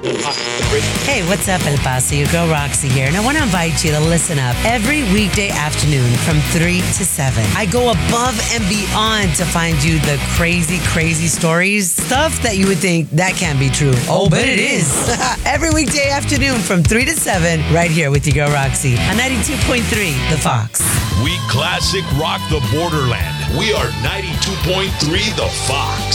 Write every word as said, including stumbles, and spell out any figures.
Hey, what's up, El Paso? Your girl Roxy here, and I want to invite you to listen up every weekday afternoon from three to seven. I go above and beyond to find you the crazy, crazy stories, stuff that you would think that can't be true. Oh, but it is. Every weekday afternoon from three to seven, right here with your girl Roxy on ninety-two point three, The Fox. We classic rock the borderland. We are ninety-two point three The Fox.